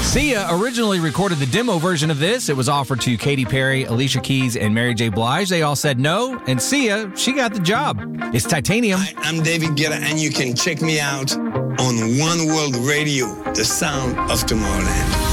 Sia originally recorded the demo version of this. It was offered to Katy Perry, Alicia Keys, and Mary J. Blige. They all said no, and Sia, she got the job. It's Titanium. Hi, I'm David Guetta, and you can check me out on One World Radio, the sound of Tomorrowland.